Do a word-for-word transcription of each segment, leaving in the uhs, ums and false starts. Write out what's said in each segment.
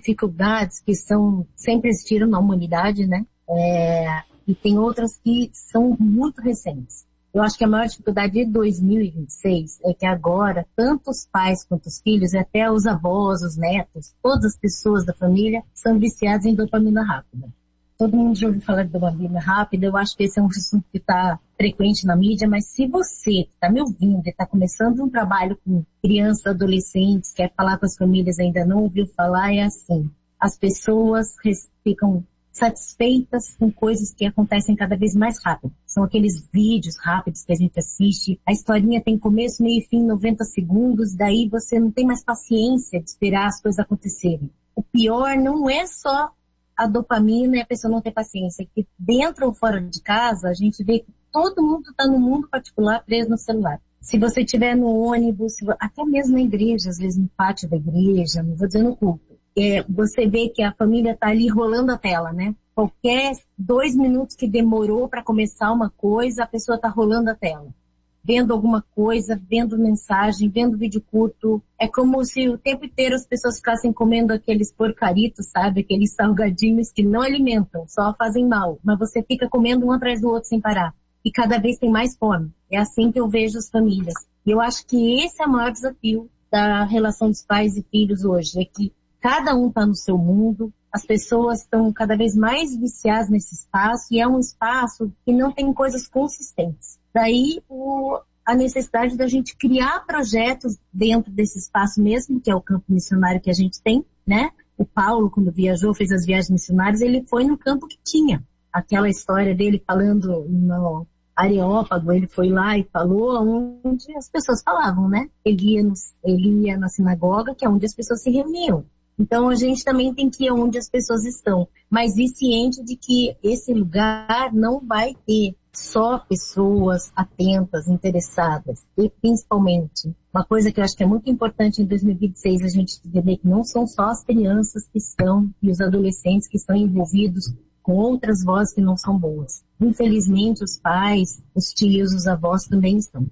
dificuldades que são, sempre existiram na humanidade, né? É, e tem outras que são muito recentes. Eu acho que a maior dificuldade de dois mil e vinte e seis é que agora, tanto os pais quanto os filhos, e até os avós, os netos, todas as pessoas da família são viciados em dopamina rápida. Todo mundo já ouviu falar de dopamina rápida, eu acho que esse é um assunto que está frequente na mídia, mas se você que está me ouvindo e está começando um trabalho com crianças, adolescentes, quer falar com as famílias, ainda não ouviu falar, é assim. As pessoas ficam satisfeitas com coisas que acontecem cada vez mais rápido. São aqueles vídeos rápidos que a gente assiste. A historinha tem começo, meio e fim, noventa segundos, daí você não tem mais paciência de esperar as coisas acontecerem. O pior não é só a dopamina e a pessoa não ter paciência, é que dentro ou fora de casa a gente vê que todo mundo está no mundo particular preso no celular. Se você estiver no ônibus, até mesmo na igreja, às vezes no pátio da igreja, não vou dizer no culto, É, você vê que a família está ali rolando a tela, né? Qualquer dois minutos que demorou para começar uma coisa, a pessoa está rolando a tela. Vendo alguma coisa, vendo mensagem, vendo vídeo curto. É como se o tempo inteiro as pessoas ficassem comendo aqueles porcaritos, sabe? Aqueles salgadinhos que não alimentam, só fazem mal. Mas você fica comendo um atrás do outro sem parar. E cada vez tem mais fome. É assim que eu vejo as famílias. E eu acho que esse é o maior desafio da relação dos pais e filhos hoje. É que cada um está no seu mundo, as pessoas estão cada vez mais viciadas nesse espaço e é um espaço que não tem coisas consistentes. Daí o, a necessidade da gente criar projetos dentro desse espaço mesmo, que é o campo missionário que a gente tem, né? O Paulo, quando viajou, fez as viagens missionárias, ele foi no campo que tinha. Aquela história dele falando no Areópago, ele foi lá e falou onde as pessoas falavam, né? Ele ia, no, ele ia na sinagoga, que é onde as pessoas se reuniam. Então a gente também tem que ir onde as pessoas estão, mas ir ciente de que esse lugar não vai ter só pessoas atentas, interessadas. E principalmente, uma coisa que eu acho que é muito importante em dois mil e vinte e seis, a gente entender que não são só as crianças que estão e os adolescentes que estão envolvidos com outras vozes que não são boas. Infelizmente os pais, os tios, os avós também estão.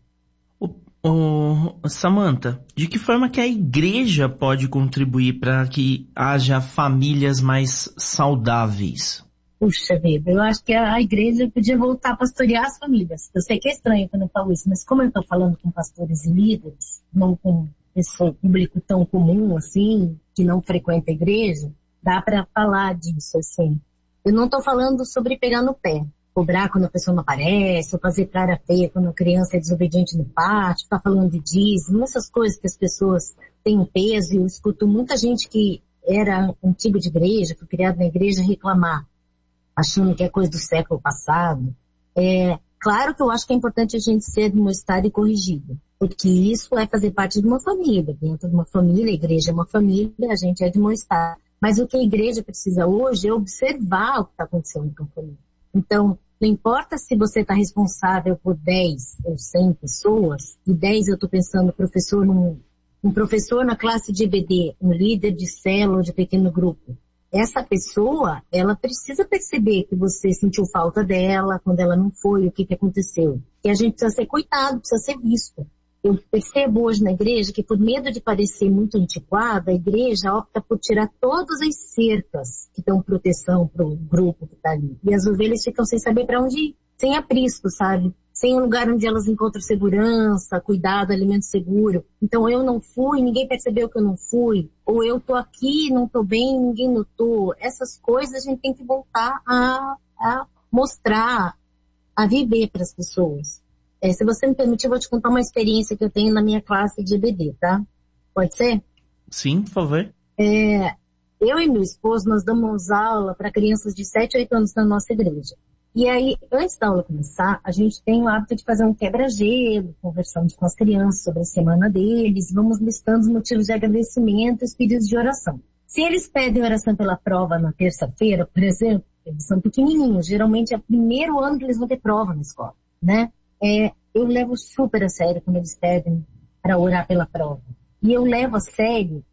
Oh, Samantha, de que forma que a igreja pode contribuir para que haja famílias mais saudáveis? Puxa vida, eu acho que a igreja podia voltar a pastorear as famílias. Eu sei que é estranho quando eu falo isso, mas como eu estou falando com pastores e líderes, não com esse público tão comum assim, que não frequenta a igreja, dá para falar disso assim. Eu não estou falando sobre pegar no pé. Cobrar quando a pessoa não aparece, ou fazer cara feia quando a criança é desobediente no pátio, tá falando de dízimo, essas coisas que as pessoas têm um peso, e eu escuto muita gente que era antigo de igreja, foi criado na igreja, reclamar, achando que é coisa do século passado. É, claro que eu acho que é importante a gente ser demonstrado e corrigido, porque isso é fazer parte de uma família. Dentro de uma família, a igreja é uma família, a gente é demonstrado. Mas o que a igreja precisa hoje é observar o que está acontecendo com a família. Então, não importa se você está responsável por dez ou cem pessoas, e dez eu estou pensando professor num, um professor na classe de E B D, um líder de célula ou de pequeno grupo. Essa pessoa, ela precisa perceber que você sentiu falta dela, quando ela não foi, o que, que aconteceu. E a gente precisa ser cuidado, precisa ser visto. Eu percebo hoje na igreja que por medo de parecer muito antiquada, a igreja opta por tirar todas as cercas que dão proteção para o grupo que está ali. E as ovelhas ficam sem saber para onde ir, sem aprisco, sabe? Sem um lugar onde elas encontram segurança, cuidado, alimento seguro. Então eu não fui, ninguém percebeu que eu não fui. Ou eu tô aqui, não tô bem, ninguém notou. Essas coisas a gente tem que voltar a, a mostrar, a viver para as pessoas. É, se você me permitir, eu vou te contar uma experiência que eu tenho na minha classe de E B D, tá? Pode ser? Sim, por favor. É, eu e meu esposo, nós damos aula para crianças de sete a oito anos na nossa igreja. E aí, antes da aula começar, a gente tem o hábito de fazer um quebra-gelo, conversando com as crianças sobre a semana deles, vamos listando os motivos de agradecimento e os pedidos de oração. Se eles pedem oração pela prova na terça-feira, por exemplo, eles são pequenininhos, geralmente é o primeiro ano que eles vão ter prova na escola, né? É, eu levo super a sério quando eles pedem para orar pela prova. E eu levo a sério,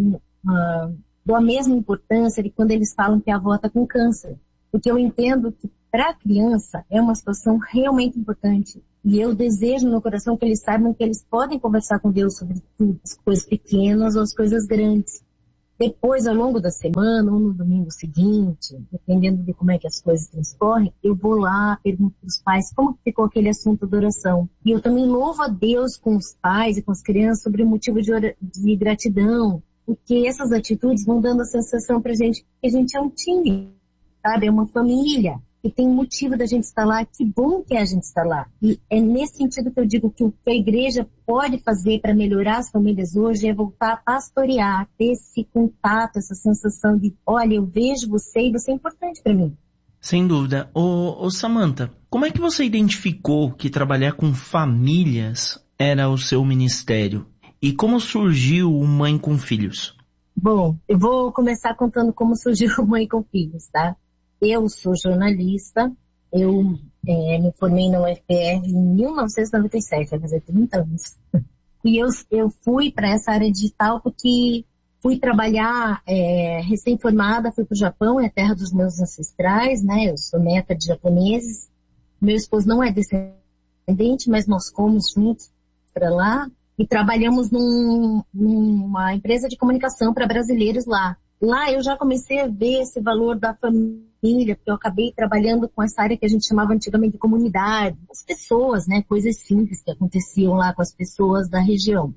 uh, dou a mesma importância de quando eles falam que a avó está com câncer. Porque eu entendo que para a criança é uma situação realmente importante. E eu desejo no meu coração que eles saibam que eles podem conversar com Deus sobre tudo, as coisas pequenas ou as coisas grandes. Depois, ao longo da semana, ou no domingo seguinte, dependendo de como é que as coisas transcorrem, eu vou lá, pergunto para os pais como que ficou aquele assunto da oração. E eu também louvo a Deus com os pais e com as crianças sobre o motivo de, ora- de gratidão, porque essas atitudes vão dando a sensação pra gente que a gente é um time, sabe? É uma família. E tem um motivo da gente estar lá, que bom que é a gente estar lá. E é nesse sentido que eu digo que o que a igreja pode fazer para melhorar as famílias hoje é voltar a pastorear, ter esse contato, essa sensação de, olha, eu vejo você e você é importante para mim. Sem dúvida. Ô, ô Samantha, como é que você identificou que trabalhar com famílias era o seu ministério? E como surgiu o Mãe com Filhos? Bom, eu vou começar contando como surgiu o Mãe com Filhos, tá? Eu sou jornalista, eu é, me formei na U F P R em mil novecentos e noventa e sete, vai fazer trinta anos. E eu, eu fui para essa área digital porque fui trabalhar é, recém-formada, fui para o Japão, é a terra dos meus ancestrais, né? Eu sou neta de japoneses. Meu esposo não é descendente, mas nós fomos juntos para lá e trabalhamos num, numa empresa de comunicação para brasileiros lá. Lá eu já comecei a ver esse valor da família, porque eu acabei trabalhando com essa área que a gente chamava antigamente de comunidade, as pessoas, né, coisas simples que aconteciam lá com as pessoas da região.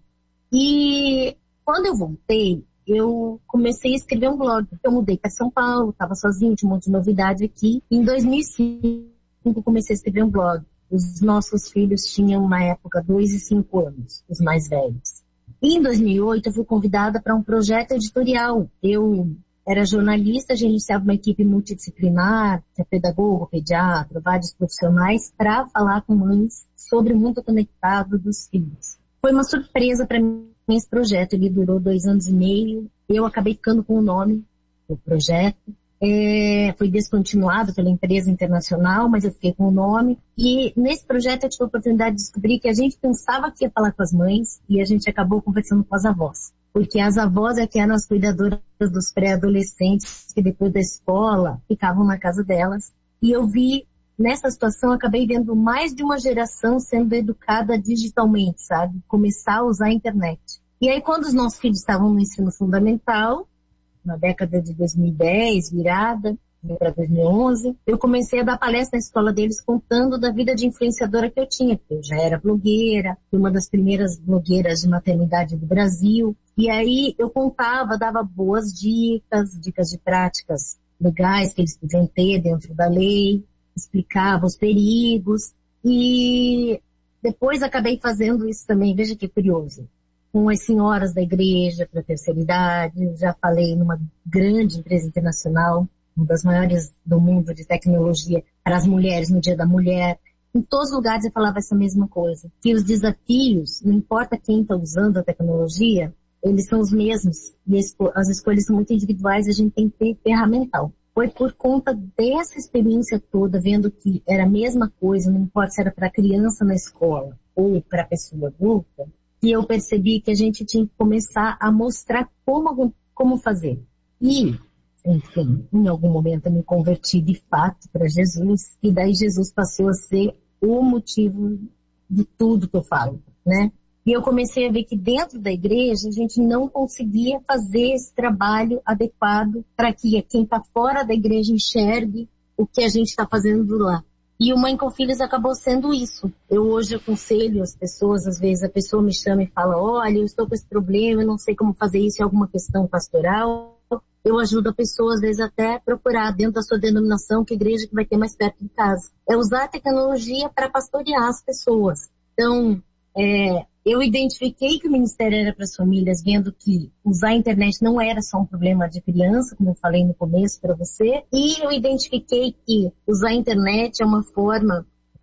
E quando eu voltei, eu comecei a escrever um blog. Eu mudei para São Paulo, estava sozinha, tinha um monte de novidade aqui. Em dois mil e cinco eu comecei a escrever um blog. Os nossos filhos tinham na época dois e cinco anos, os mais velhos. E em dois mil e oito eu fui convidada para um projeto editorial. Eu era jornalista, gerenciava uma equipe multidisciplinar, pedagogo, pediatra, vários profissionais, para falar com mães sobre o mundo conectado dos filhos. Foi uma surpresa para mim esse projeto, ele durou dois anos e meio. Eu acabei ficando com o nome do projeto. É, foi descontinuado pela empresa internacional, mas eu fiquei com o nome. E nesse projeto eu tive a oportunidade de descobrir que a gente pensava que ia falar com as mães e a gente acabou conversando com as avós. Porque as avós é que eram as cuidadoras dos pré-adolescentes que depois da escola ficavam na casa delas. E eu vi, nessa situação, eu acabei vendo mais de uma geração sendo educada digitalmente, sabe? Começar a usar a internet. E aí quando os nossos filhos estavam no ensino fundamental, na década de dois mil e dez, virada para dois mil e onze, eu comecei a dar palestra na escola deles contando da vida de influenciadora que eu tinha, porque eu já era blogueira, fui uma das primeiras blogueiras de maternidade do Brasil, e aí eu contava, dava boas dicas, dicas de práticas legais que eles podiam ter dentro da lei, explicava os perigos, e depois acabei fazendo isso também, veja que curioso, com as senhoras da igreja para a terceira idade. Eu já falei numa grande empresa internacional, uma das maiores do mundo de tecnologia, para as mulheres no Dia da Mulher. Em todos os lugares eu falava essa mesma coisa, que os desafios, não importa quem está usando a tecnologia, eles são os mesmos, e as escolhas são muito individuais, a gente tem que ter ferramental. Foi por conta dessa experiência toda, vendo que era a mesma coisa, não importa se era para criança na escola ou para pessoa adulta, que eu percebi que a gente tinha que começar a mostrar como, como fazer. E, enfim, em algum momento eu me converti de fato para Jesus, e daí Jesus passou a ser o motivo de tudo que eu falo, né? E eu comecei a ver que dentro da igreja a gente não conseguia fazer esse trabalho adequado para que quem está fora da igreja enxergue o que a gente está fazendo lá. E o Mãe com Filhos acabou sendo isso. Eu hoje aconselho as pessoas, às vezes a pessoa me chama e fala, olha, eu estou com esse problema, eu não sei como fazer isso, é alguma questão pastoral. Eu ajudo a pessoa, às vezes, até a procurar dentro da sua denominação que igreja que vai ter mais perto de casa. É usar a tecnologia para pastorear as pessoas. Então, é, eu identifiquei que o ministério era para as famílias, vendo que usar a internet não era só um problema de criança, como eu falei no começo para você, e eu identifiquei que usar a internet é uma forma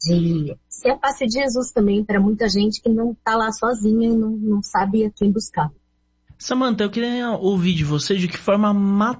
de ser a face de Jesus também para muita gente que não está lá sozinha e não, não sabe a quem buscar. Samantha, eu queria ouvir de você de que forma a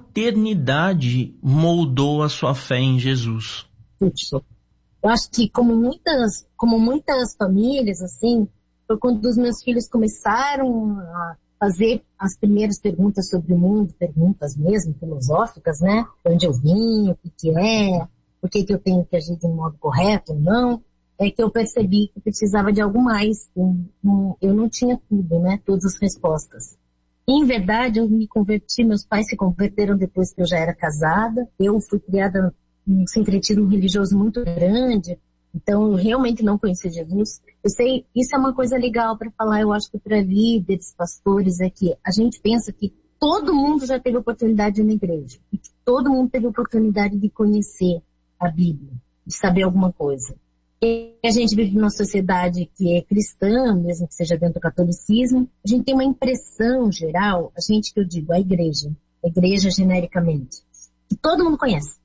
maternidade moldou a sua fé em Jesus. Puxa, eu acho que como muitas, como muitas famílias, assim, foi quando os meus filhos começaram a fazer as primeiras perguntas sobre o mundo, perguntas mesmo filosóficas, né? De onde eu vim, o que que é, por que que eu tenho que agir de um modo correto ou não, é que eu percebi que precisava de algo mais. Eu não, eu não tinha tudo, né? Todas as respostas. Em verdade, eu me converti, meus pais se converteram depois que eu já era casada. Eu fui criada num sincretismo religioso muito grande, então eu realmente não conhecia Jesus. Eu sei, isso é uma coisa legal para falar, eu acho que para líderes, pastores, é que a gente pensa que todo mundo já teve oportunidade de ir na igreja, e que todo mundo teve oportunidade de conhecer a Bíblia, de saber alguma coisa. E a gente vive numa sociedade que é cristã, mesmo que seja dentro do catolicismo, a gente tem uma impressão geral, a gente que eu digo, a igreja, a igreja genericamente, que todo mundo conhece.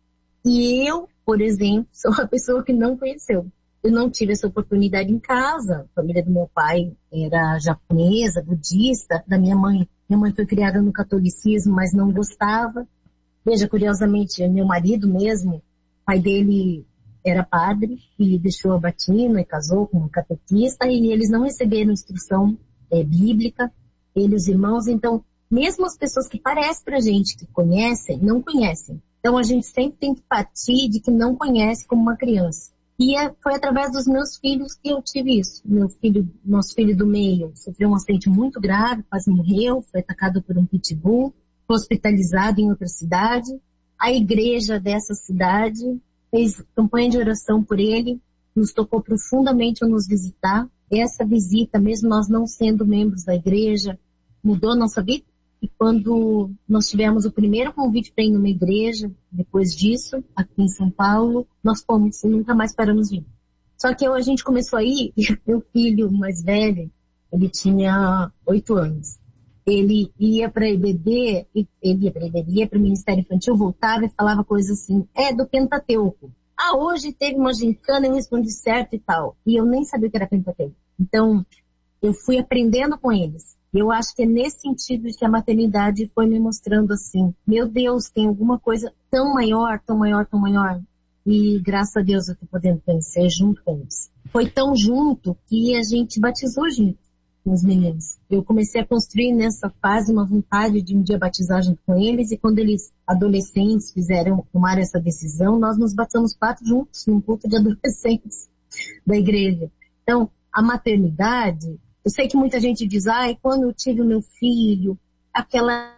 E eu, por exemplo, sou uma pessoa que não conheceu. Eu não tive essa oportunidade em casa. A família do meu pai era japonesa, budista, da minha mãe. Minha mãe foi criada no catolicismo, mas não gostava. Veja, curiosamente, meu marido mesmo, o pai dele era padre e deixou a batina e casou com um catequista e eles não receberam instrução é, bíblica, ele e os irmãos. Então, mesmo as pessoas que parecem pra gente que conhecem, não conhecem. Então, a gente sempre tem que partir de que não conhece como uma criança. E é, foi através dos meus filhos que eu tive isso. Meu filho, nosso filho do meio, sofreu um acidente muito grave, quase morreu, foi atacado por um pitbull, foi hospitalizado em outra cidade. A igreja dessa cidade fez campanha de oração por ele, nos tocou profundamente ao nos visitar. Essa visita, mesmo nós não sendo membros da igreja, mudou a nossa vida. E quando nós tivemos o primeiro convite para ir numa igreja, depois disso, aqui em São Paulo, nós fomos e nunca mais paramos de ir. Só que a gente começou a ir, e meu filho mais velho, ele tinha oito anos. Ele ia para a I B D, ele ia para a I B D, ia para o Ministério Infantil, voltava e falava coisas assim, é do Pentateuco. Ah, hoje teve uma gincana, eu respondi certo e tal. E eu nem sabia o que era Pentateuco. Então, eu fui aprendendo com eles. Eu acho que é nesse sentido que a maternidade foi me mostrando assim, meu Deus, tem alguma coisa tão maior, tão maior, tão maior. E graças a Deus eu estou podendo conhecer junto com eles. Foi tão junto que a gente batizou junto com os meninos. Eu comecei a construir nessa fase uma vontade de um dia batizar junto com eles e quando eles, adolescentes, fizeram, tomaram essa decisão, nós nos batizamos quatro juntos num culto de adolescentes da igreja. Então, a maternidade, eu sei que muita gente diz, ai, quando eu tive o meu filho, aquela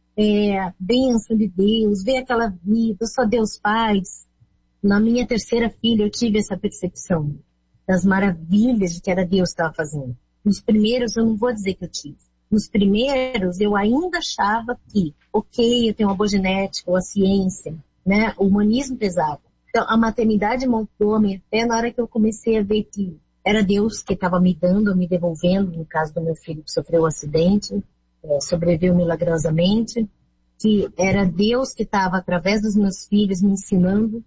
é, bênção de Deus, ver aquela vida, só Deus faz. Na minha terceira filha eu tive essa percepção das maravilhas de que era Deus que estava fazendo. Nos primeiros eu não vou dizer que eu tive. Nos primeiros eu ainda achava que, ok, eu tenho uma boa genética, ou a ciência, né, o humanismo pesava. Então a maternidade montou a minha fé na hora que eu comecei a ver que era Deus que estava me dando, me devolvendo, no caso do meu filho que sofreu um acidente, é, sobreviveu milagrosamente, que era Deus que estava, através dos meus filhos, me ensinando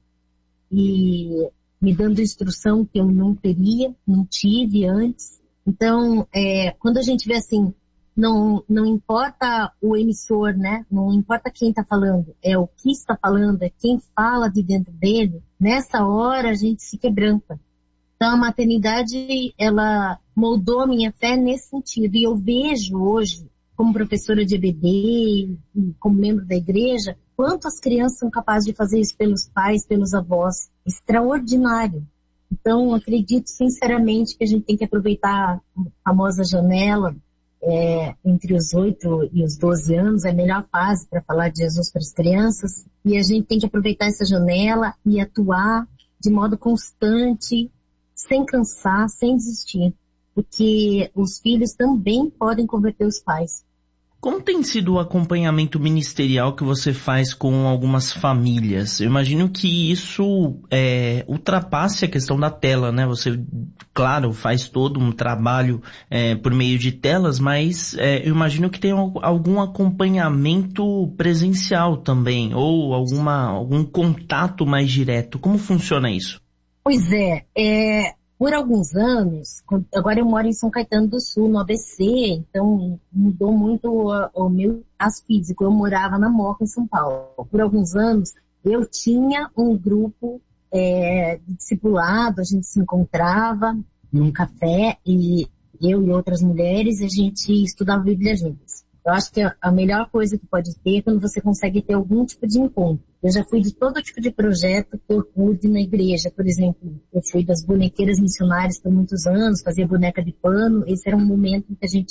e me dando instrução que eu não teria, não tive antes. Então, é, quando a gente vê assim, não, não importa o emissor, né? Não importa quem está falando, é o que está falando, é quem fala de dentro dele, nessa hora a gente se quebranta. Então a maternidade, ela moldou a minha fé nesse sentido. E eu vejo hoje, como professora de E B D e como membro da igreja, quanto as crianças são capazes de fazer isso pelos pais, pelos avós. Extraordinário. Então acredito sinceramente que a gente tem que aproveitar a famosa janela é, entre os oito e os doze anos, é a melhor fase para falar de Jesus para as crianças. E a gente tem que aproveitar essa janela e atuar de modo constante, sem cansar, sem desistir, porque os filhos também podem converter os pais. Como tem sido o acompanhamento ministerial que você faz com algumas famílias? Eu imagino que isso é, ultrapasse a questão da tela, né? Você, claro, faz todo um trabalho é, por meio de telas, mas é, eu imagino que tem algum acompanhamento presencial também, ou alguma, algum contato mais direto. Como funciona isso? Pois é, é, por alguns anos, agora eu moro em São Caetano do Sul, no A B C, então mudou muito o, o meu espaço físico. Eu morava na Moca, em São Paulo. Por alguns anos, eu tinha um grupo é, de discipulado, a gente se encontrava num café, e eu e outras mulheres, a gente estudava a Bíblia juntas. Eu acho que a melhor coisa que pode ter é quando você consegue ter algum tipo de encontro. Eu já fui de todo tipo de projeto que eu pude na igreja. Por exemplo, eu fui das bonequeiras missionárias por muitos anos, fazia boneca de pano. Esse era um momento em que a gente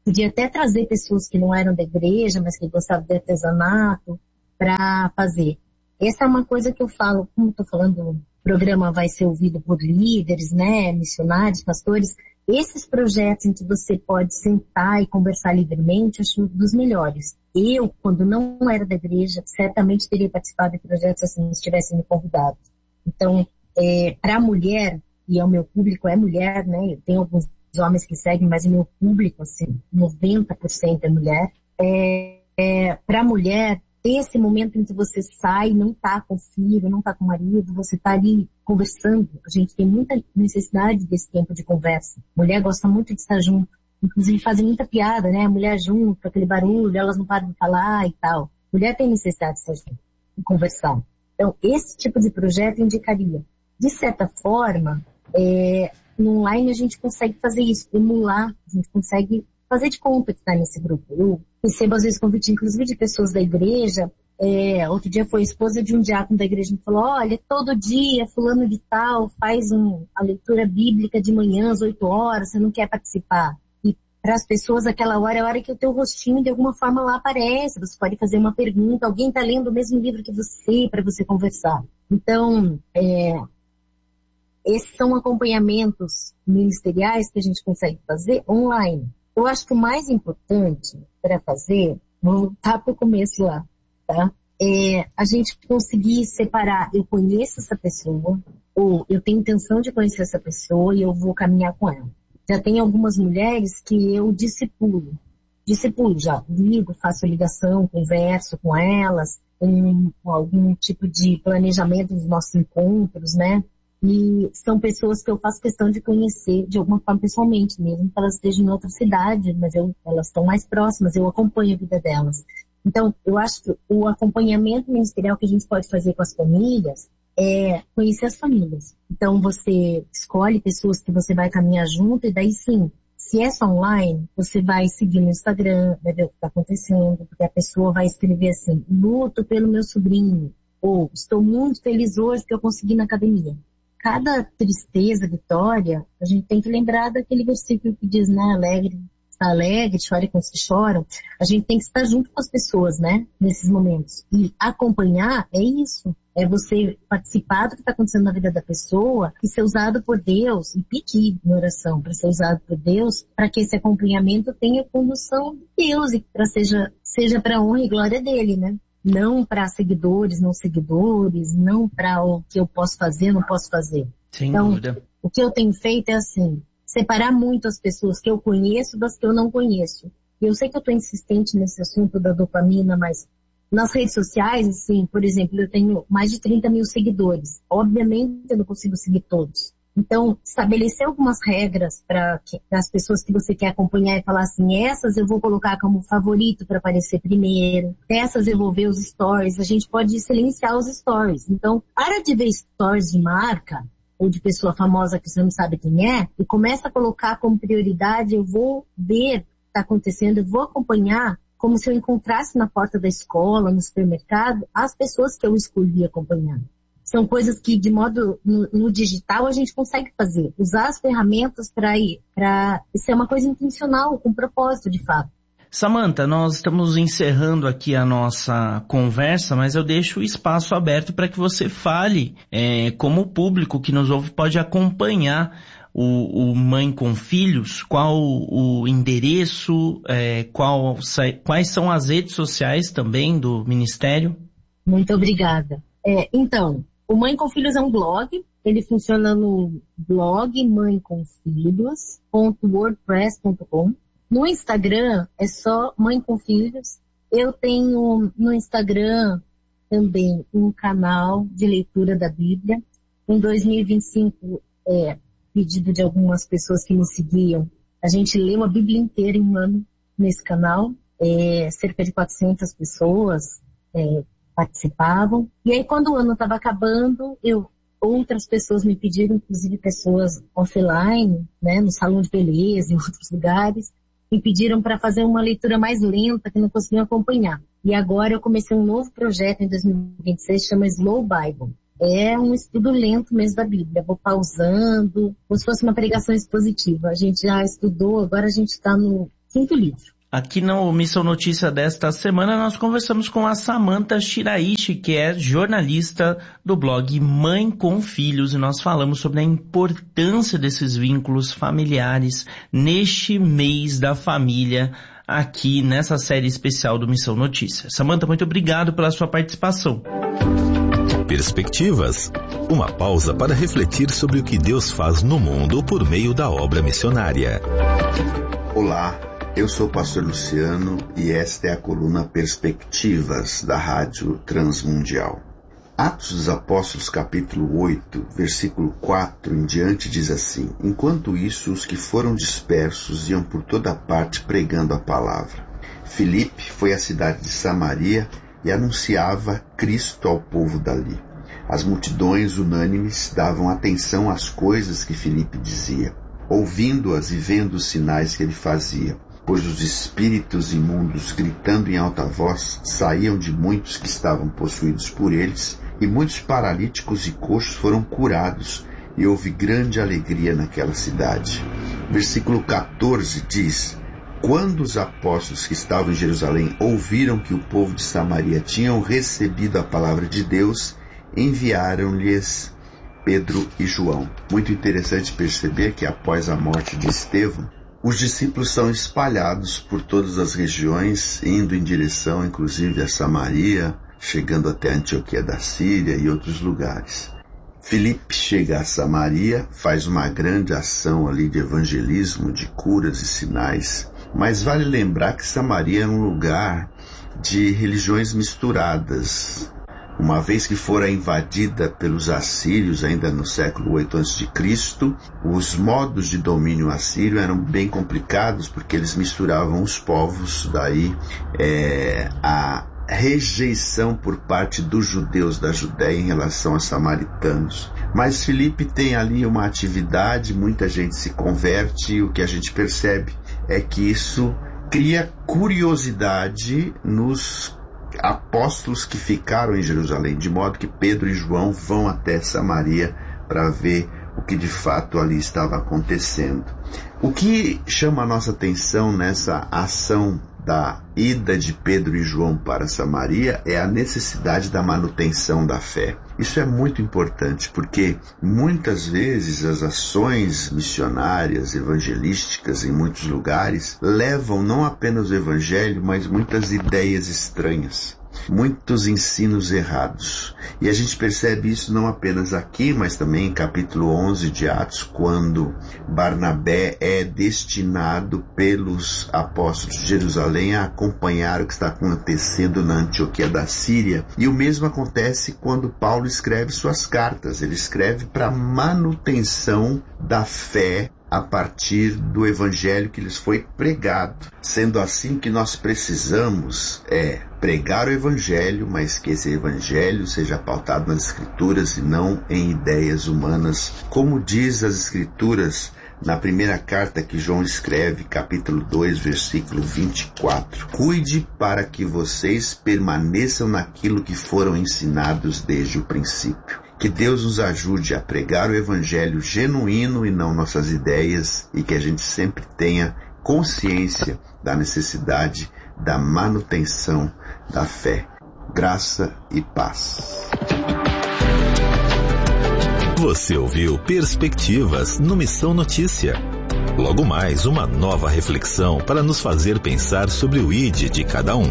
podia até trazer pessoas que não eram da igreja, mas que gostavam de artesanato para fazer. Essa é uma coisa que eu falo, como estou falando, o programa vai ser ouvido por líderes, né, missionários, pastores. Esses projetos em que você pode sentar e conversar livremente, acho dos melhores. Eu, quando não era da igreja, certamente teria participado de projetos assim, se tivessem me convidado. Então, é, para a mulher, e o meu público é mulher, né, eu tenho alguns homens que seguem, mas o meu público, assim, noventa por cento é mulher. É, é, para a mulher, esse momento em que você sai, não tá com o filho, não tá com o marido, você tá ali conversando. A gente tem muita necessidade desse tempo de conversa. Mulher gosta muito de estar junto. Inclusive fazem muita piada, né? A mulher junto, aquele barulho, elas não param de falar e tal. Mulher tem necessidade de estar junto, de conversar. Então, esse tipo de projeto indicaria. De certa forma, é, no online a gente consegue fazer isso, emular, a gente consegue fazer de conta que está nesse grupo. Eu recebo às vezes convite, inclusive de pessoas da igreja. É, outro dia foi a esposa de um diácono da igreja que falou, olha, todo dia fulano de tal faz um, a leitura bíblica de manhã às oito horas, você não quer participar? E para as pessoas aquela hora é a hora que o teu rostinho de alguma forma lá aparece, você pode fazer uma pergunta, alguém está lendo o mesmo livro que você, para você conversar. Então, é, esses são acompanhamentos ministeriais que a gente consegue fazer online. Eu acho que o mais importante para fazer, vou voltar para o começo lá, tá? É a gente conseguir separar, eu conheço essa pessoa, ou eu tenho intenção de conhecer essa pessoa e eu vou caminhar com ela. Já tem algumas mulheres que eu discipulo. Discipulo, já ligo, faço ligação, converso com elas, com algum tipo de planejamento dos nossos encontros, né? E são pessoas que eu faço questão de conhecer de alguma forma pessoalmente, mesmo que elas estejam em outra cidade, mas eu, elas estão mais próximas, eu acompanho a vida delas. Então, eu acho que o acompanhamento ministerial que a gente pode fazer com as famílias é conhecer as famílias. Então, você escolhe pessoas que você vai caminhar junto e daí sim, se é só online, você vai seguir no Instagram, vai ver o que está acontecendo, porque a pessoa vai escrever assim, luto pelo meu sobrinho, ou estou muito feliz hoje que eu consegui na academia. Cada tristeza, vitória, a gente tem que lembrar daquele versículo que diz, né, alegre, está alegre, chore com os que choram. A gente tem que estar junto com as pessoas, né, nesses momentos. E acompanhar é isso, é você participar do que está acontecendo na vida da pessoa e ser usado por Deus, e pedir em oração para ser usado por Deus, para que esse acompanhamento tenha condução de Deus e para seja, seja para a honra e glória dele, né. Não para seguidores, não seguidores, não para o que eu posso fazer, não posso fazer. Sem então, dúvida. O que eu tenho feito é assim, separar muito as pessoas que eu conheço das que eu não conheço. E eu sei que eu estou insistente nesse assunto da dopamina, mas nas redes sociais, assim, por exemplo, eu tenho mais de trinta mil seguidores. Obviamente eu não consigo seguir todos. Então, estabelecer algumas regras para as pessoas que você quer acompanhar e falar assim, essas eu vou colocar como favorito para aparecer primeiro, essas eu vou ver os stories, a gente pode silenciar os stories. Então, para de ver stories de marca ou de pessoa famosa que você não sabe quem é e começa a colocar como prioridade, eu vou ver o que está acontecendo, eu vou acompanhar como se eu encontrasse na porta da escola, no supermercado, as pessoas que eu escolhi acompanhar. São coisas que, de modo, no, no digital, a gente consegue fazer. Usar as ferramentas para ir, para ser uma coisa intencional, com propósito, de fato. Samantha, nós estamos encerrando aqui a nossa conversa, mas eu deixo o espaço aberto para que você fale é, como o público que nos ouve pode acompanhar o, o Mãe com Filhos, qual o endereço, é, qual, quais são as redes sociais também do Ministério? Muito obrigada. É, então... O Mãe com Filhos é um blog, ele funciona no blog mãe com filhos ponto wordpress ponto com. No Instagram é só Mãe com Filhos. Eu tenho no Instagram também um canal de leitura da Bíblia. Em dois mil e vinte e cinco, é, pedido de algumas pessoas que me seguiam, a gente leu a Bíblia inteira em um ano nesse canal. É, cerca de quatrocentas pessoas é, participavam. E aí, quando o ano estava acabando, eu, outras pessoas me pediram, inclusive pessoas offline, né, no salão de beleza, em outros lugares, me pediram para fazer uma leitura mais lenta, que não conseguiam acompanhar. E agora eu comecei um novo projeto em dois mil e vinte e seis, chama Slow Bible. É um estudo lento mesmo da Bíblia. Vou pausando, como se fosse uma pregação expositiva. A gente já estudou, agora a gente está no quinto livro. Aqui no Missão Notícia desta semana nós conversamos com a Samantha Shiraishi, que é jornalista do blog Mãe com Filhos, e nós falamos sobre a importância desses vínculos familiares neste mês da família, aqui nessa série especial do Missão Notícia. Samantha, muito obrigado pela sua participação. Perspectivas. Uma pausa para refletir sobre o que Deus faz no mundo por meio da obra missionária. Olá. Eu sou o pastor Luciano e esta é a coluna Perspectivas da Rádio Transmundial. Atos dos Apóstolos, capítulo oito, versículo quatro em diante, diz assim: Enquanto isso, os que foram dispersos iam por toda parte pregando a palavra. Filipe foi à cidade de Samaria e anunciava Cristo ao povo dali. As multidões unânimes davam atenção às coisas que Filipe dizia, ouvindo-as e vendo os sinais que ele fazia. Pois os espíritos imundos, gritando em alta voz, saíam de muitos que estavam possuídos por eles, e muitos paralíticos e coxos foram curados, e houve grande alegria naquela cidade. Versículo catorze diz: Quando os apóstolos que estavam em Jerusalém ouviram que o povo de Samaria tinham recebido a palavra de Deus, enviaram-lhes Pedro e João. Muito interessante perceber que após a morte de Estevão, os discípulos são espalhados por todas as regiões, indo em direção, inclusive, a Samaria, chegando até Antioquia da Síria e outros lugares. Filipe chega a Samaria, faz uma grande ação ali de evangelismo, de curas e sinais, mas vale lembrar que Samaria é um lugar de religiões misturadas. Uma vez que fora invadida pelos assírios, ainda no século oito antes de Cristo, os modos de domínio assírio eram bem complicados, porque eles misturavam os povos, daí é, a rejeição por parte dos judeus da Judéia em relação aos samaritanos. Mas Filipe tem ali uma atividade, muita gente se converte, e o que a gente percebe é que isso cria curiosidade nos apóstolos que ficaram em Jerusalém, de modo que Pedro e João vão até Samaria para ver o que de fato ali estava acontecendo. O que chama a nossa atenção nessa ação da ida de Pedro e João para Samaria é a necessidade da manutenção da fé. Isso é muito importante, porque muitas vezes as ações missionárias, evangelísticas em muitos lugares levam não apenas o evangelho, mas muitas ideias estranhas, muitos ensinos errados. E a gente percebe isso não apenas aqui, mas também em capítulo onze de Atos, quando Barnabé é destinado pelos apóstolos de Jerusalém a acompanhar o que está acontecendo na Antioquia da Síria. E o mesmo acontece quando Paulo escreve suas cartas. Ele escreve para manutenção da fé a partir do evangelho que lhes foi pregado. Sendo assim, que nós precisamos é pregar o evangelho, mas que esse evangelho seja pautado nas escrituras e não em ideias humanas, como diz as escrituras na primeira carta que João escreve, capítulo dois, versículo vinte e quatro. Cuide para que vocês permaneçam naquilo que foram ensinados desde o princípio. Que Deus nos ajude a pregar o evangelho genuíno e não nossas ideias, e que a gente sempre tenha consciência da necessidade da manutenção da fé. Graça e paz. Você ouviu Perspectivas no Missão Notícia. Logo mais, uma nova reflexão para nos fazer pensar sobre o I D de cada um.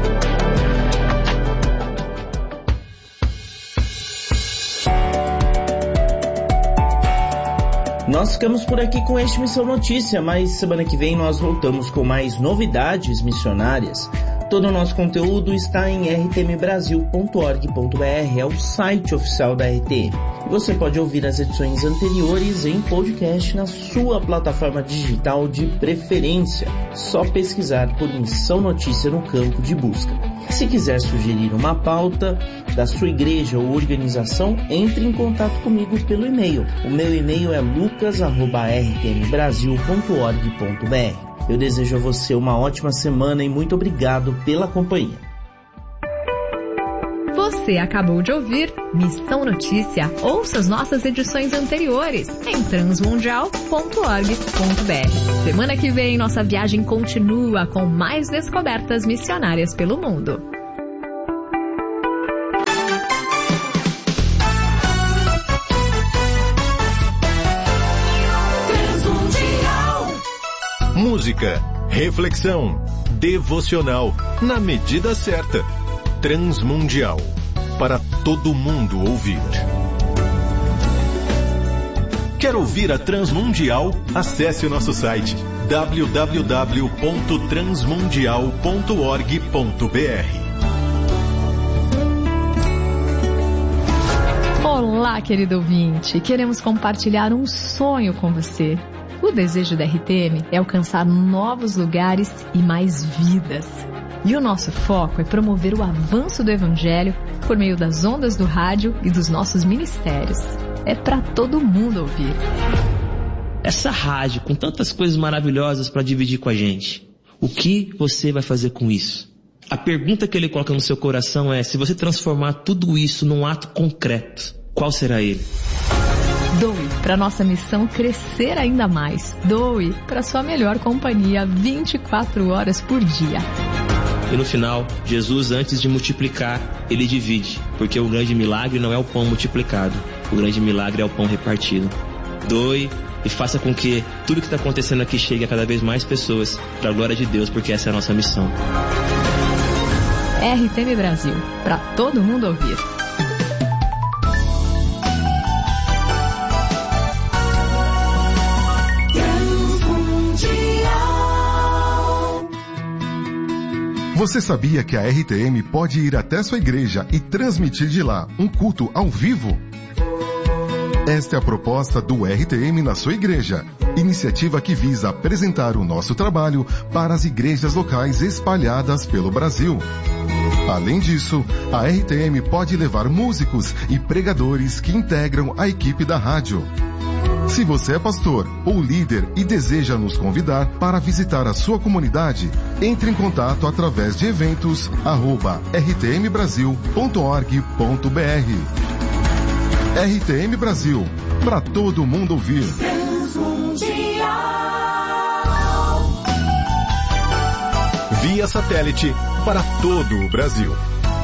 Nós ficamos por aqui com este Missão Notícia, mas semana que vem nós voltamos com mais novidades missionárias. Todo o nosso conteúdo está em r t m brasil ponto org ponto b r, é o site oficial da R T M. Você pode ouvir as edições anteriores em podcast na sua plataforma digital de preferência. Só pesquisar por Missão Notícia no campo de busca. Se quiser sugerir uma pauta da sua igreja ou organização, entre em contato comigo pelo e-mail. O meu e-mail é lucas arroba r t m brasil ponto org ponto b r. Eu desejo a você uma ótima semana e muito obrigado pela companhia. Você acabou de ouvir Missão Notícia. Ouça as nossas edições anteriores em transmundial ponto org ponto br. Semana que vem, nossa viagem continua com mais descobertas missionárias pelo mundo. Música, reflexão, devocional, na medida certa. Transmundial, para todo mundo ouvir. Quer ouvir a Transmundial? Acesse o nosso site w w w ponto transmundial ponto org ponto br. Olá, querido ouvinte. Queremos compartilhar um sonho com você. O desejo da R T M é alcançar novos lugares e mais vidas. E o nosso foco é promover o avanço do Evangelho por meio das ondas do rádio e dos nossos ministérios. É para todo mundo ouvir. Essa rádio com tantas coisas maravilhosas para dividir com a gente, o que você vai fazer com isso? A pergunta que ele coloca no seu coração é: se você transformar tudo isso num ato concreto, qual será ele? Doe para nossa missão crescer ainda mais. Doe para sua melhor companhia vinte e quatro horas por dia. E no final, Jesus, antes de multiplicar, ele divide, porque o grande milagre não é o pão multiplicado, o grande milagre é o pão repartido. Doe e faça com que tudo que está acontecendo aqui chegue a cada vez mais pessoas, para a glória de Deus, porque essa é a nossa missão. R T M Brasil, para todo mundo ouvir. Você sabia que a R T M pode ir até sua igreja e transmitir de lá um culto ao vivo? Esta é a proposta do R T M na sua igreja, iniciativa que visa apresentar o nosso trabalho para as igrejas locais espalhadas pelo Brasil. Além disso, a R T M pode levar músicos e pregadores que integram a equipe da rádio. Se você é pastor ou líder e deseja nos convidar para visitar a sua comunidade, entre em contato através de eventos arroba r t m brasil ponto org ponto br. R T M Brasil, para todo mundo ouvir. Via satélite para todo o Brasil.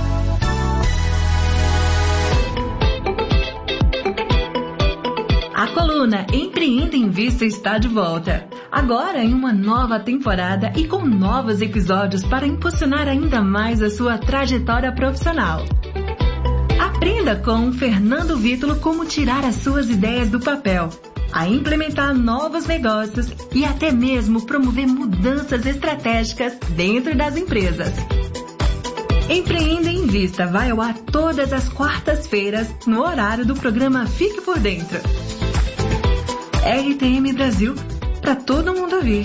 A coluna Empreenda em Vista está de volta. Agora em uma nova temporada e com novos episódios para impulsionar ainda mais a sua trajetória profissional. Aprenda com Fernando Vítulo como tirar as suas ideias do papel, a implementar novos negócios e até mesmo promover mudanças estratégicas dentro das empresas. Empreenda em Vista vai ao ar todas as quartas-feiras no horário do programa Fique por Dentro. R T M Brasil, para todo mundo ouvir.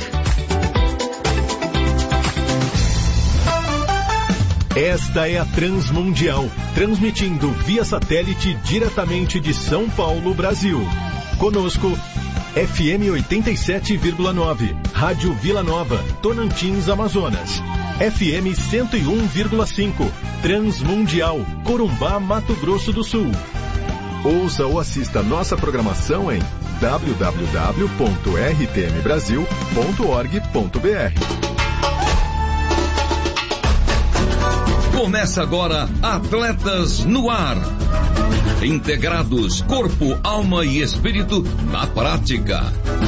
Esta é a Transmundial, transmitindo via satélite diretamente de São Paulo, Brasil. Conosco, F M oitenta e sete vírgula nove, Rádio Vila Nova, Tocantins, Amazonas. F M cento e um vírgula cinco, Transmundial, Corumbá, Mato Grosso do Sul. Ouça ou assista nossa programação em w w w ponto r t m brasil ponto org ponto b r. Começa agora Atletas no Ar. Integrados, corpo, alma e espírito na prática.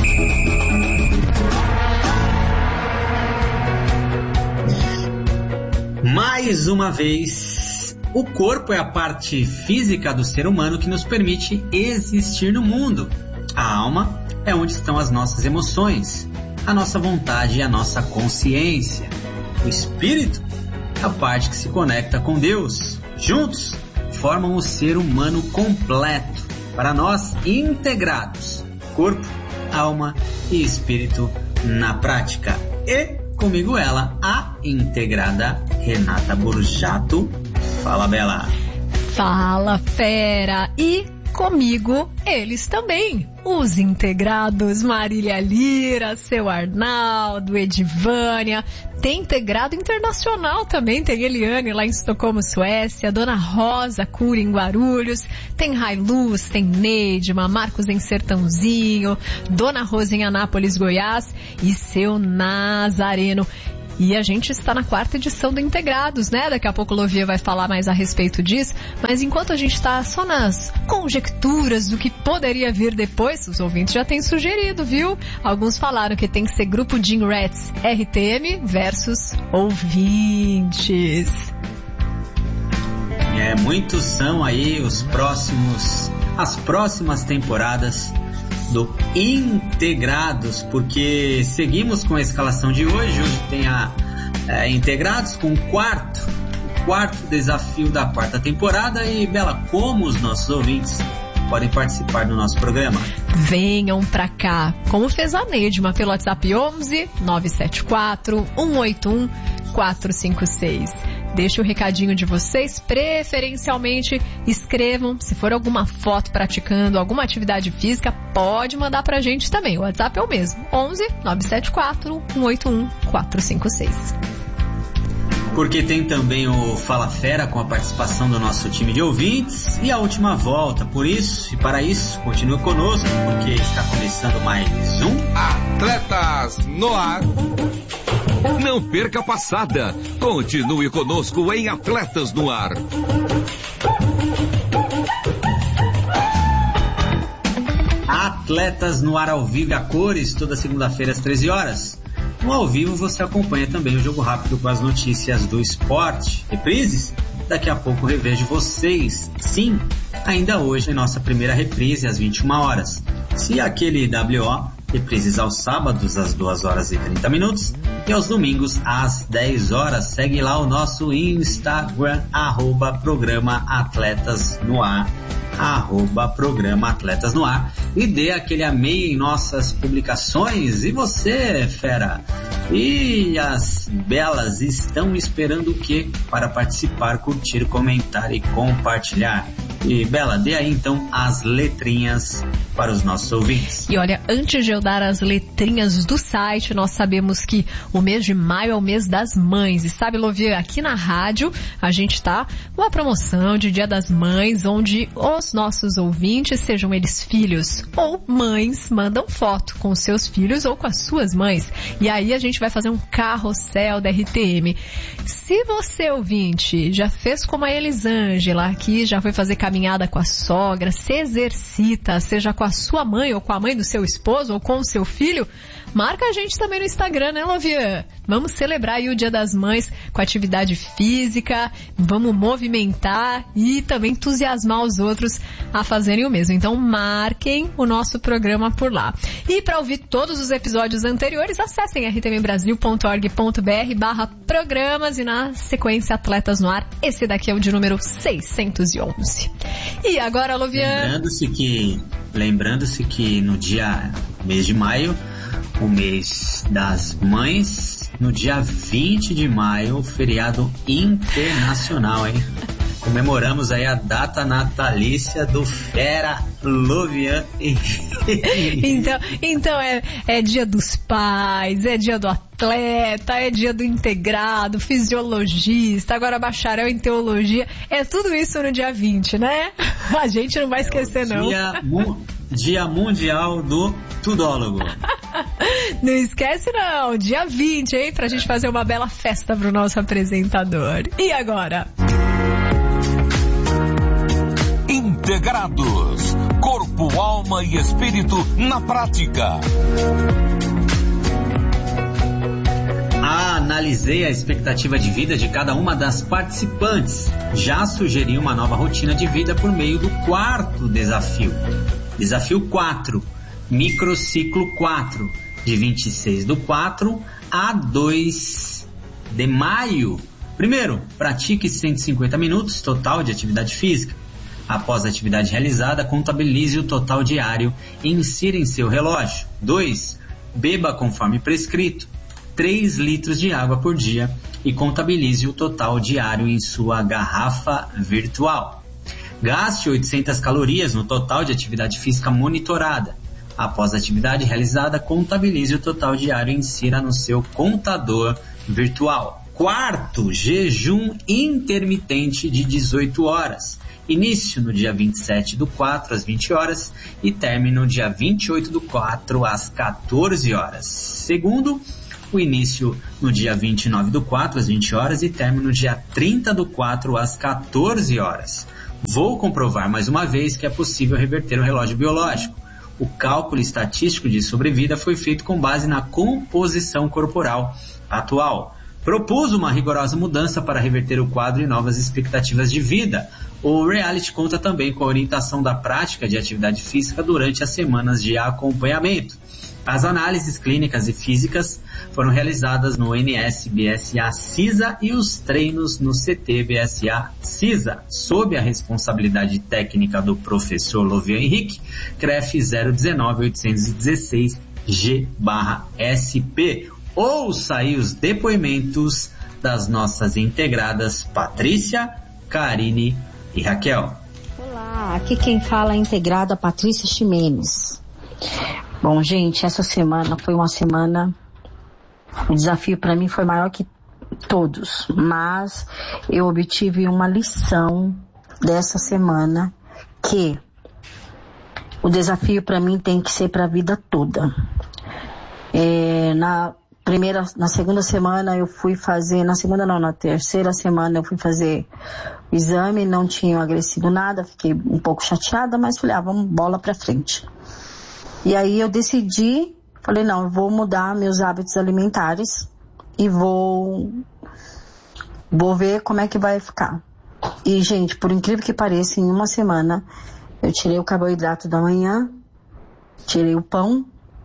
Mais uma vez, o corpo é a parte física do ser humano que nos permite existir no mundo. A alma é onde estão as nossas emoções, a nossa vontade e a nossa consciência. O espírito é a parte que se conecta com Deus. Juntos, formam o ser humano completo, para nós integrados, corpo, alma e espírito na prática. E comigo ela, a integrada Renata Borjato. Fala, Bela. Fala, fera. E comigo, eles também, os integrados Marília Lira, seu Arnaldo, Edivânia, tem integrado internacional também, tem Eliane lá em Estocolmo, Suécia, Dona Rosa Cura em Guarulhos, tem Railuz, tem Neidma, Marcos em Sertãozinho, Dona Rosa em Anápolis, Goiás e seu Nazareno. E a gente está na quarta edição do Integrados, né? Daqui a pouco o Lovia vai falar mais a respeito disso. Mas enquanto a gente está só nas conjecturas do que poderia vir depois, os ouvintes já têm sugerido, viu? Alguns falaram que tem que ser grupo Jim Rats R T M versus ouvintes. É, muitos são aí os próximos, as próximas temporadas do Integrados, porque seguimos com a escalação de hoje. Hoje tem a é, Integrados com o quarto, o quarto desafio da quarta temporada. E Bela, como os nossos ouvintes podem participar do nosso programa? Venham pra cá, como fez a Neidma pelo WhatsApp onze nove sete quatro um oito um quatro cinco seis. Deixe o recadinho de vocês, preferencialmente escrevam, se for alguma foto praticando alguma atividade física, pode mandar pra gente também. O WhatsApp é o mesmo, onze nove sete quatro um oito um quatro cinco seis. Porque tem também o Fala Fera com a participação do nosso time de ouvintes e a última volta. Por isso e para isso, continue conosco, porque está começando mais um Atletas no Ar. Não perca a passada. Continue conosco em Atletas no Ar. Atletas no Ar ao vivo e a cores, toda segunda-feira às treze horas. No ao vivo você acompanha também o Jogo Rápido com as notícias do esporte. Reprises? Daqui a pouco revejo vocês. Sim, ainda hoje em nossa primeira reprise às vinte e uma horas. Se aquele W O, reprises aos sábados às duas horas e trinta minutos e aos domingos às dez horas. Segue lá o nosso Instagram, arroba Programa Atletas no Ar, arroba Programa Atletas no Ar, e dê aquele amei em nossas publicações. E você, fera, e as belas estão esperando o quê? Para participar, curtir, comentar e compartilhar. E Bela, dê aí então as letrinhas para os nossos ouvintes. E olha, antes de eu dar as letrinhas do site, nós sabemos que o mês de maio é o mês das mães. E sabe, Lovia, aqui na rádio a gente tá com uma promoção de Dia das Mães, onde os nossos ouvintes, sejam eles filhos ou mães, mandam foto com os seus filhos ou com as suas mães. E aí a gente vai fazer um carrossel da R T M. Se você, ouvinte, já fez como a Elisângela aqui, já foi fazer caminhada com a sogra, se exercita, seja com a sua mãe ou com a mãe do seu esposo ou com o seu filho, marca a gente também no Instagram, né, Lovia? Vamos celebrar aí o Dia das Mães com atividade física, vamos movimentar e também entusiasmar os outros a fazerem o mesmo. Então marquem o nosso programa por lá. E para ouvir todos os episódios anteriores, acessem r t m brasil ponto org ponto b r barra programas e na sequência Atletas no Ar. Esse daqui é o de número seiscentos e onze. E agora, Lovian? Lembrando-se que, lembrando-se que no dia, mês de maio, o mês das mães, no dia vinte de maio, feriado internacional, hein? Comemoramos aí a data natalícia do fera Lovian. então, então é, é dia dos pais, é dia do atleta, é dia do integrado, fisiologista, agora bacharel em teologia, é tudo isso no dia vinte, né? A gente não vai esquecer, é não. Dia, mu, dia Mundial do Tudólogo. Não esquece não, dia vinte, hein? Pra gente fazer uma bela festa pro nosso apresentador. E agora? Integrados, corpo, alma e espírito na prática. Analisei a expectativa de vida de cada uma das participantes. Já sugeri uma nova rotina de vida por meio do quarto desafio. Desafio quatro, microciclo quatro, de vinte e seis do quatro a dois de maio. Primeiro, pratique cento e cinquenta minutos total de atividade física. Após a atividade realizada, contabilize o total diário e insira em seu relógio. dois. Beba conforme prescrito três litros de água por dia e contabilize o total diário em sua garrafa virtual. Gaste oitocentas calorias no total de atividade física monitorada. Após a atividade realizada, contabilize o total diário e insira no seu contador virtual. Quarto, jejum intermitente de dezoito horas. Início no dia vinte e sete do quatro às vinte horas e término no dia vinte e oito do quatro às quatorze horas. Segundo, o início no dia vinte e nove do quatro às vinte horas e término no dia trinta do quatro às quatorze horas. Vou comprovar mais uma vez que é possível reverter o relógio biológico. O cálculo estatístico de sobrevida foi feito com base na composição corporal atual. Propus uma rigorosa mudança para reverter o quadro e novas expectativas de vida. O reality conta também com a orientação da prática de atividade física durante as semanas de acompanhamento. As análises clínicas e físicas foram realizadas no N S B S A CISA e os treinos no C T B S A CISA, sob a responsabilidade técnica do professor Lovian Henrique, C R E F zero um nove oito um seis G S P. Ouça aí os depoimentos das nossas integradas Patrícia, Karine e Raquel. Olá, aqui quem fala é a integrada Patrícia Ximenes. Bom, gente, essa semana foi uma semana, o desafio para mim foi maior que todos, mas eu obtive uma lição dessa semana que o desafio para mim tem que ser para a vida toda. É, na primeira, na segunda semana eu fui fazer, na segunda não, na terceira semana eu fui fazer o exame, não tinha emagrecido nada, fiquei um pouco chateada, mas falei, ah, vamos bola pra frente. E aí eu decidi, falei, não, eu vou mudar meus hábitos alimentares e vou, vou ver como é que vai ficar. E, gente, por incrível que pareça, em uma semana eu tirei o carboidrato da manhã, tirei o pão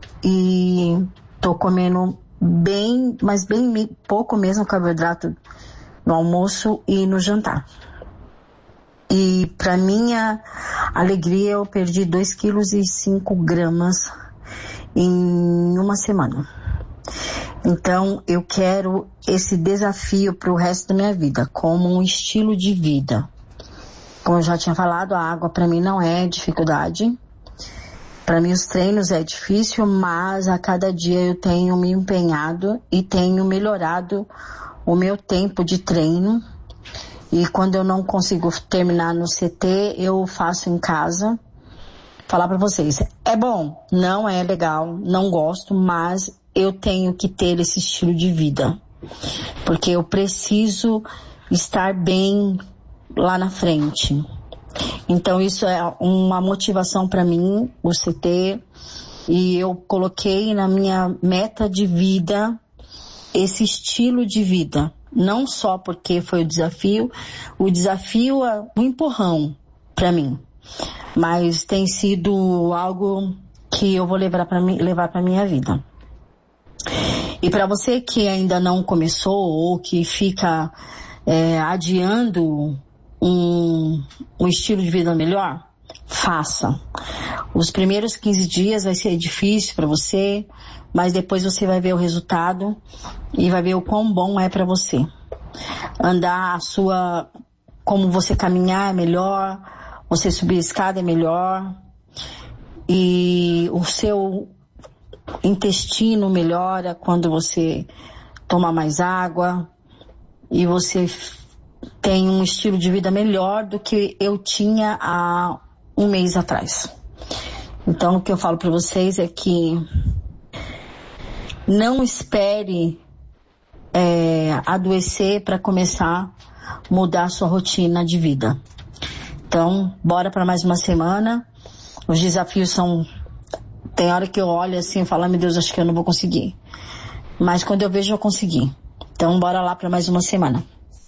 e tô comendo bem, mas bem pouco mesmo carboidrato no almoço e no jantar. E para minha alegria eu perdi dois quilos e cinco gramas em uma semana. Então eu quero esse desafio para o resto da minha vida, como um estilo de vida. Como eu já tinha falado, a água para mim não é dificuldade. Para mim os treinos é difícil, mas a cada dia eu tenho me empenhado e tenho melhorado o meu tempo de treino. E quando eu não consigo terminar no C T, eu faço em casa. Falar para vocês, é bom, não é legal, não gosto, mas eu tenho que ter esse estilo de vida. Porque eu preciso estar bem lá na frente. Então isso é uma motivação para mim, o C T. E eu coloquei na minha meta de vida esse estilo de vida. Não só porque foi o desafio, o desafio é um empurrão para mim, mas tem sido algo que eu vou levar para mim, levar para minha vida. E para você que ainda não começou ou que fica é, adiando um, um estilo de vida melhor, faça. Os primeiros quinze dias vai ser difícil para você, mas depois você vai ver o resultado e vai ver o quão bom é para você. Andar a sua, como você caminhar é melhor, você subir a escada é melhor, e o seu intestino melhora quando você toma mais água, e você tem um estilo de vida melhor do que eu tinha há um mês atrás. Então o que eu falo para vocês é que não espere é, adoecer para começar a mudar a sua rotina de vida. Então, bora para mais uma semana. Os desafios são... Tem hora que eu olho assim e falo, meu Deus, acho que eu não vou conseguir. Mas quando eu vejo, eu consegui. Então, bora lá para mais uma semana.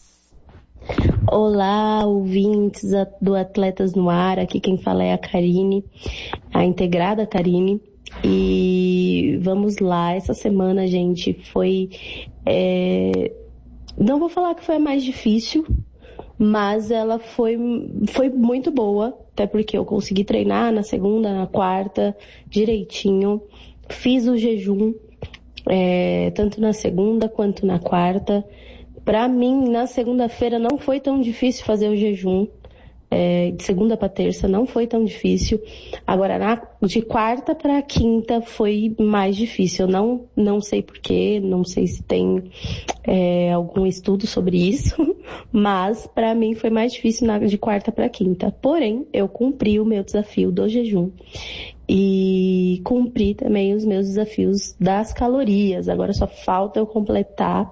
Olá, ouvintes do Atletas no Ar. Aqui quem fala é a Karine, a integrada Karine. E vamos lá, essa semana, gente, foi... É... Não vou falar que foi a mais difícil, mas ela foi, foi muito boa, até porque eu consegui treinar na segunda, na quarta, direitinho. Fiz o jejum, é, tanto na segunda quanto na quarta. Pra mim, na segunda-feira não foi tão difícil fazer o jejum. É, de segunda para terça não foi tão difícil. Agora, na, de quarta para quinta foi mais difícil. Eu não, não sei porquê, não sei se tem é, algum estudo sobre isso, mas para mim foi mais difícil na, de quarta para quinta. Porém, eu cumpri o meu desafio do jejum e cumpri também os meus desafios das calorias. Agora só falta eu completar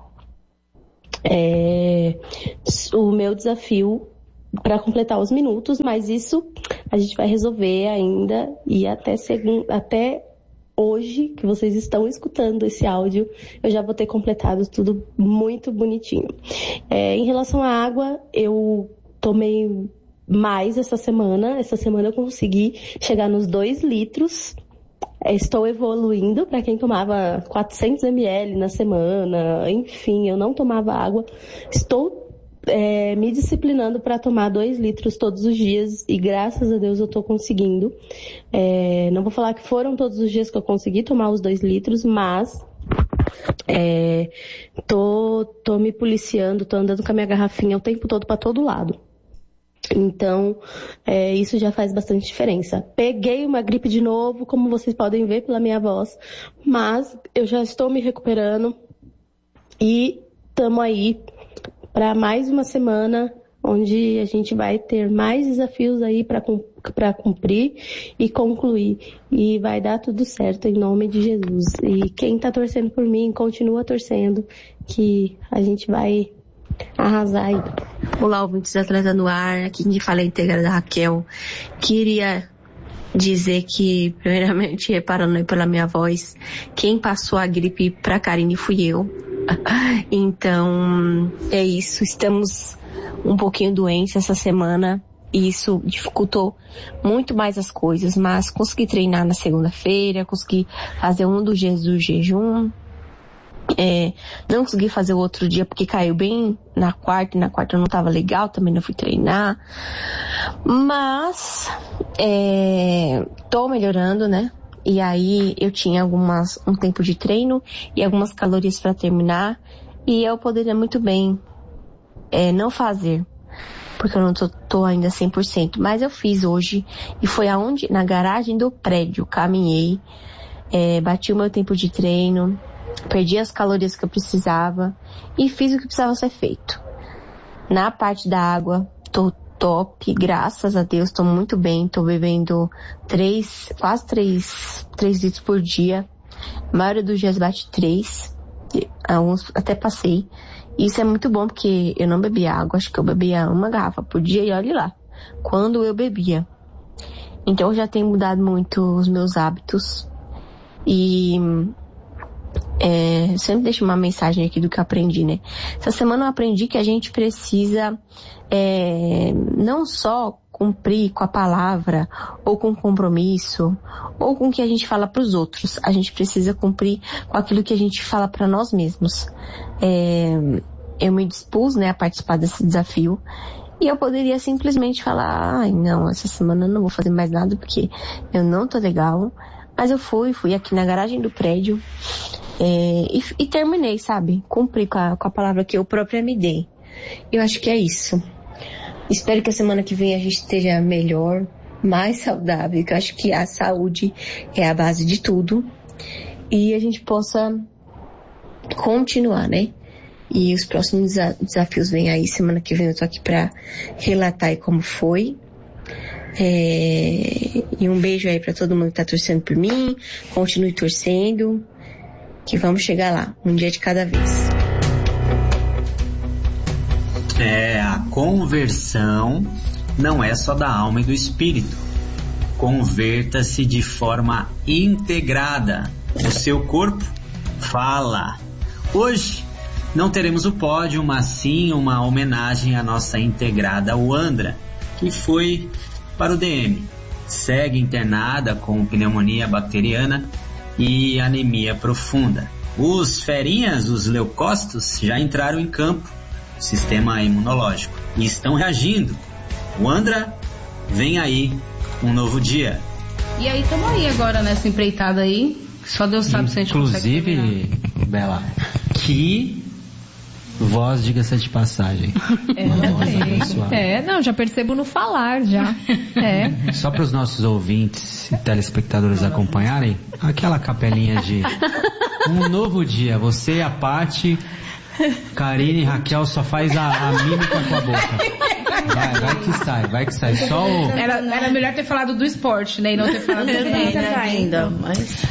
é, o meu desafio para completar os minutos, mas isso a gente vai resolver ainda e até, segun, até hoje que vocês estão escutando esse áudio, eu já vou ter completado tudo muito bonitinho. É, em relação à água, eu tomei mais essa semana, essa semana eu consegui chegar nos dois litros. Estou evoluindo para quem tomava quatrocentos mililitros na semana, enfim, eu não tomava água, estou É, me disciplinando para tomar dois litros todos os dias e graças a Deus eu estou conseguindo. É, não vou falar que foram todos os dias que eu consegui tomar os dois litros, mas é, tô, tô me policiando, tô andando com a minha garrafinha o tempo todo para todo lado. Então, é, isso já faz bastante diferença. Peguei uma gripe de novo, como vocês podem ver pela minha voz, mas eu já estou me recuperando e estamos aí para mais uma semana onde a gente vai ter mais desafios aí para cumprir e concluir. E vai dar tudo certo em nome de Jesus. E quem está torcendo por mim, continua torcendo, que a gente vai arrasar aí. Olá, ouvintes da Atleta no Ar. Aqui quem fala é a integrada Raquel. Queria dizer que, primeiramente, reparando aí pela minha voz, quem passou a gripe pra Karine fui eu. Então, é isso. Estamos um pouquinho doentes essa semana e isso dificultou muito mais as coisas, mas consegui treinar na segunda-feira, consegui fazer um dos dias do jejum. É, não consegui fazer o outro dia porque caiu bem na quarta, e na quarta não estava legal, também não fui treinar. Mas, é, tô melhorando, né? E aí eu tinha algumas, um tempo de treino e algumas calorias para terminar. E eu poderia muito bem é, não fazer, porque eu não tô, tô ainda cem por cento. Mas eu fiz hoje e foi aonde? Na garagem do prédio. Caminhei, é, bati o meu tempo de treino, perdi as calorias que eu precisava e fiz o que precisava ser feito. Na parte da água, tô top, graças a Deus, tô muito bem, tô bebendo três, quase três, três litros por dia. A maioria dos dias bate três, alguns até passei. Isso é muito bom porque eu não bebia água, acho que eu bebia uma garrafa por dia e olhe lá, quando eu bebia. Então eu já tenho mudado muito os meus hábitos e É, sempre deixo uma mensagem aqui do que eu aprendi, né? Essa semana eu aprendi que a gente precisa é, não só cumprir com a palavra, ou com o compromisso, ou com o que a gente fala para os outros. A gente precisa cumprir com aquilo que a gente fala para nós mesmos. É, eu me dispus, né, a participar desse desafio. E eu poderia simplesmente falar, ai, não, essa semana eu não vou fazer mais nada porque eu não tô legal. Mas eu fui, fui aqui na garagem do prédio é, e, e terminei, sabe? Cumpri com a, com a palavra que eu própria me dei. Eu acho que é isso. Espero que a semana que vem a gente esteja melhor, mais saudável, que eu acho que a saúde é a base de tudo. E a gente possa continuar, né? E os próximos desafios vêm aí. Semana que vem eu tô aqui pra relatar aí como foi. É, e um beijo aí pra todo mundo que tá torcendo por mim. Continue torcendo, que vamos chegar lá, um dia de cada vez. É, a conversão não é só da alma e do espírito. Converta-se de forma integrada. O seu corpo fala. Hoje não teremos o pódio, mas sim uma homenagem à nossa integrada Wandra, que foi para o D M. Segue internada com pneumonia bacteriana e anemia profunda. Os ferinhas, os leucócitos, já entraram em campo, sistema imunológico, e estão reagindo. Wandra, vem aí um novo dia. E aí, estamos aí agora nessa empreitada aí. Só Deus sabe se a gente consegue. Inclusive, Bela, que Voz, diga-se de passagem. É, não é, não, já percebo no falar, já. É. Só para os nossos ouvintes e telespectadores acompanharem, aquela capelinha de um novo dia, você e a Paty, Karine e Raquel só faz a, a mímica com a boca. Vai, vai que sai, vai que sai. Só o... Era, era melhor ter falado do esporte, né? E não ter falado do ainda, mas...